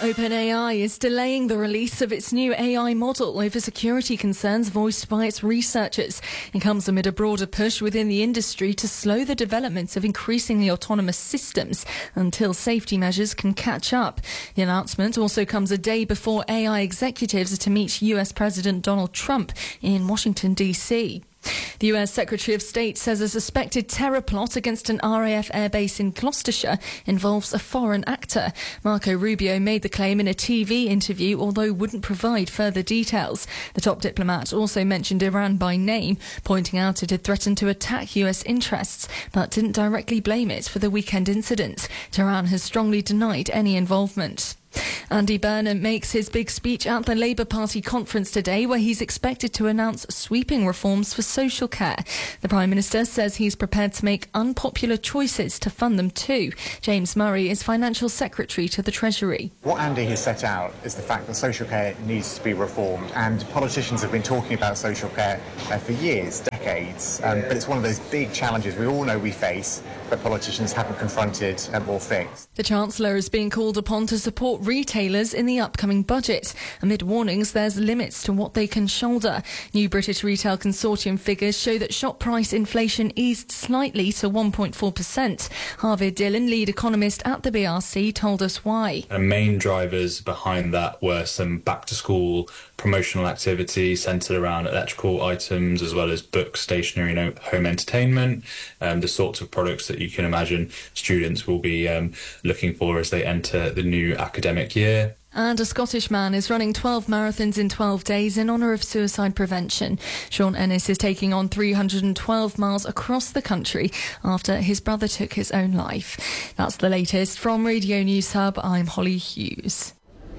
OpenAI is delaying the release of its new AI model over security concerns voiced by its researchers. It comes amid a broader push within the industry to slow the development of increasingly autonomous systems until safety measures can catch up. The announcement also comes a day before AI executives are to meet US President Donald Trump in Washington, D.C. The US Secretary of State says a suspected terror plot against an RAF airbase in Gloucestershire involves a foreign actor. Marco Rubio made the claim in a TV interview, although wouldn't provide further details. The top diplomat also mentioned Iran by name, pointing out it had threatened to attack US interests, but didn't directly blame it for the weekend incident. Tehran has strongly denied any involvement. Andy Burnham makes his big speech at the Labour Party conference today, where he's expected to announce sweeping reforms for social care. The Prime Minister says he's prepared to make unpopular choices to fund them too. James Murray is Financial Secretary to the Treasury. What Andy has set out is the fact that social care needs to be reformed, and politicians have been talking about social care for years, decades, but it's one of those big challenges we all know we face, but politicians haven't confronted or fixed. The Chancellor is being called upon to support retailers in the upcoming budget. Amid warnings there's limits to what they can shoulder. New British Retail Consortium figures show that shop price inflation eased slightly to 1.4%. Harvey Dillon, lead economist at the BRC, told us why. Main drivers behind that were some back-to-school promotional activity centred around electrical items as well as books, stationery and home entertainment, the sorts of products that you can imagine students will be looking for as they enter the new academic year. And a Scottish man is running 12 marathons in 12 days in honour of suicide prevention. Sean Ennis is taking on 312 miles across the country after his brother took his own life. That's the latest from Radio News Hub. I'm Holly Hughes.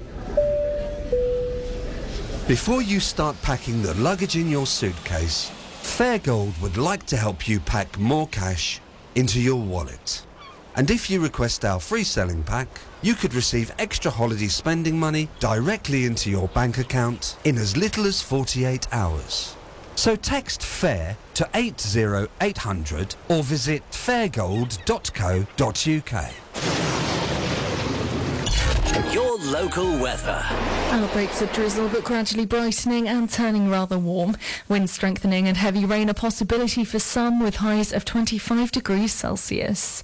Before you start packing the luggage in your suitcase, Fairgold would like to help you pack more cash into your wallet. And if you request our free selling pack, you could receive extra holiday spending money directly into your bank account in as little as 48 hours. So text FAIR to 80800 or visit fairgold.co.uk. Your local weather. Outbreaks of drizzle, but gradually brightening and turning rather warm. Wind strengthening and heavy rain a possibility for some, with highs of 25 degrees Celsius.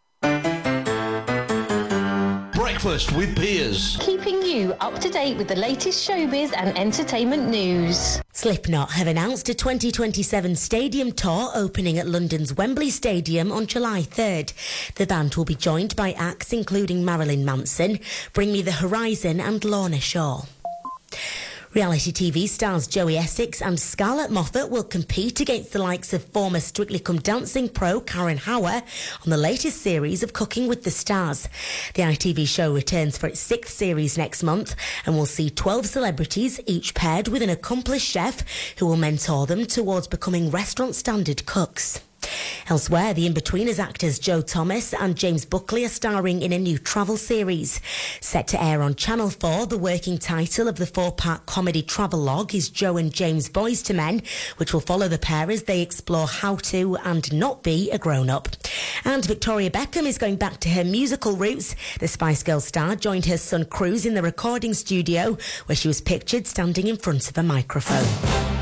Breakfast with Piers. Keeping you up to date with the latest showbiz and entertainment news. Slipknot have announced a 2027 stadium tour opening at London's Wembley Stadium on July 3rd. The band will be joined by acts including Marilyn Manson, Bring Me the Horizon and Lorna Shore. Reality TV stars Joey Essex and Scarlett Moffat will compete against the likes of former Strictly Come Dancing pro Karen Hauer on the latest series of Cooking with the Stars. The ITV show returns for its 6th series next month and will see 12 celebrities, each paired with an accomplished chef who will mentor them towards becoming restaurant standard cooks. Elsewhere, the In-Betweeners actors Joe Thomas and James Buckley are starring in a new travel series. Set to air on Channel 4, the working title of the 4-part comedy travelogue is Joe and James Boys to Men, which will follow the pair as they explore how to and not be a grown-up. And Victoria Beckham is going back to her musical roots. The Spice Girls star joined her son Cruz in the recording studio, where she was pictured standing in front of a microphone.